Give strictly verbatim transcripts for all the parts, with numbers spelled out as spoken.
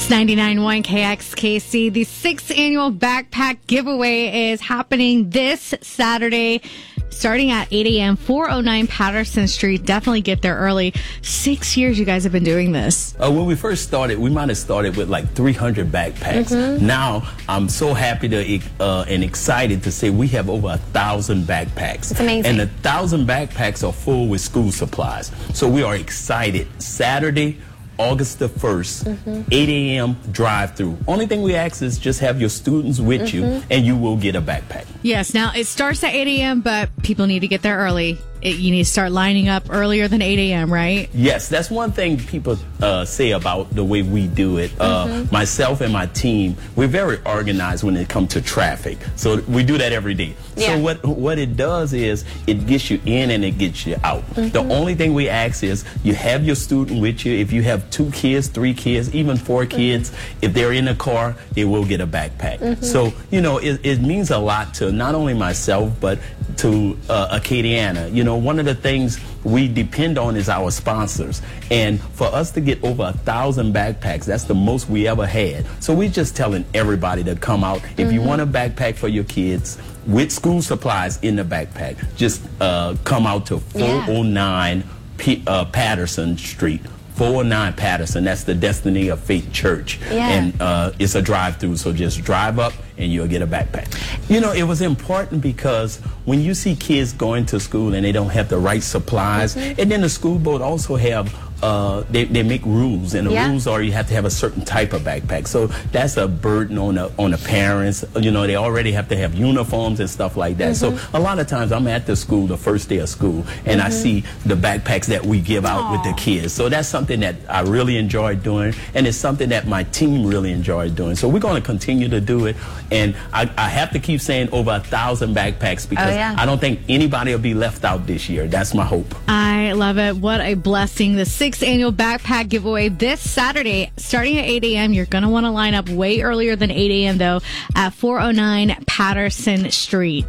ninety-nine point one K X K C. The sixth annual backpack giveaway is happening this Saturday, starting at eight a.m., four oh nine Patterson Street. Definitely get there early. Six years you guys have been doing this. Uh, when we first started, we might have started with like three hundred backpacks. Mm-hmm. Now, I'm so happy to uh, and excited to say we have over a thousand backpacks. It's amazing. And a thousand backpacks are full with school supplies. So we are excited. Saturday, August the first, mm-hmm. eight a.m. drive-through. Only thing we ask is just have your students with mm-hmm. you, and you will get a backpack. Yes, now it starts at eight a.m., but people need to get there early. It, you need to start lining up earlier than eight a.m., right? Yes, that's one thing people uh, say about the way we do it. Uh, mm-hmm. Myself and my team, we're very organized when it comes to traffic. So we do that every day. Yeah. So what what it does is it gets you in and it gets you out. Mm-hmm. The only thing we ask is you have your student with you. If you have two kids, three kids, even four kids, mm-hmm. if they're in a car, they will get a backpack. Mm-hmm. So, you know, it, it means a lot to not only myself, but to uh, Acadiana. You know, one of the things we depend on is our sponsors. And for us to get over a thousand backpacks, that's the most we ever had. So we're just telling everybody to come out. If mm-hmm. you want a backpack for your kids with school supplies in the backpack, just uh, come out to four oh nine yeah. P- uh, Patterson Street. four oh nine Patterson, that's the Destiny of Faith Church. Yeah. And uh, it's a drive-through, so just drive up and you'll get a backpack. You know, it was important because when you see kids going to school and they don't have the right supplies, mm-hmm. and then the school board also have Uh, they, they make rules, and the yeah. rules are you have to have a certain type of backpack. So that's a burden on the, on the parents. You know, they already have to have uniforms and stuff like that. Mm-hmm. So a lot of times I'm at the school the first day of school, and mm-hmm. I see the backpacks that we give out Aww. With the kids. So that's something that I really enjoy doing, and it's something that my team really enjoys doing. So we're going to continue to do it, and I, I have to keep saying over a thousand backpacks because oh, yeah. I don't think anybody will be left out this year. That's my hope. I love it. What a blessing. The sixth annual backpack giveaway this Saturday, starting at eight a.m. You're going to want to line up way earlier than eight a.m. though at four oh nine Patterson Street.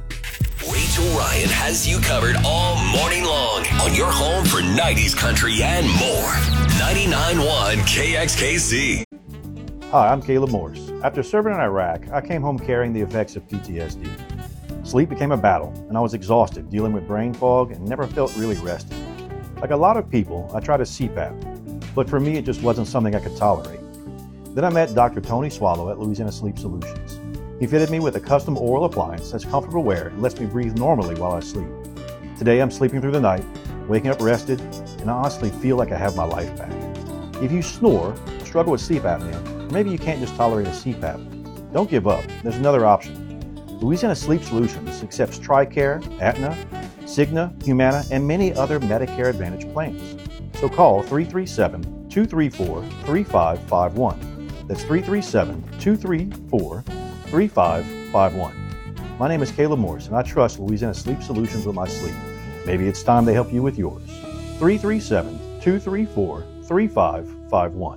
Rachel Ryan has you covered all morning long on your home for nineties country and more. ninety-nine point one K X K C. Hi, I'm Caleb Morse. After serving in Iraq, I came home carrying the effects of P T S D. Sleep became a battle, and I was exhausted dealing with brain fog and never felt really rested. Like a lot of people, I tried a C PAP, but for me it just wasn't something I could tolerate. Then I met Doctor Tony Swallow at Louisiana Sleep Solutions. He fitted me with a custom oral appliance that's comfortable wear and lets me breathe normally while I sleep. Today I'm sleeping through the night, waking up rested, and I honestly feel like I have my life back. If you snore, struggle with sleep apnea, or maybe you can't just tolerate a C PAP, don't give up. There's another option. Louisiana Sleep Solutions accepts TRICARE, Aetna, Cigna, Humana, and many other Medicare Advantage plans. So call three three seven, two three four, three five five one. That's three three seven, two three four, three five five one. My name is Caleb Morse, and I trust Louisiana Sleep Solutions with my sleep. Maybe it's time they help you with yours. three three seven, two three four, three five five one.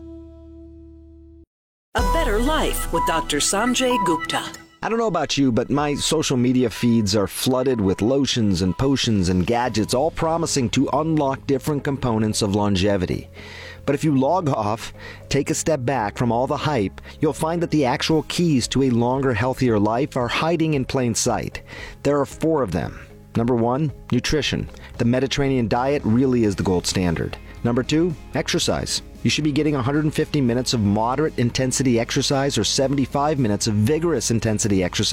A better life with Doctor Sanjay Gupta. I don't know about you, but my social media feeds are flooded with lotions and potions and gadgets, all promising to unlock different components of longevity. But if you log off, take a step back from all the hype, you'll find that the actual keys to a longer, healthier life are hiding in plain sight. There are four of them. Number one, nutrition. The Mediterranean diet really is the gold standard. Number two, exercise. You should be getting one hundred fifty minutes of moderate intensity exercise or seventy-five minutes of vigorous intensity exercise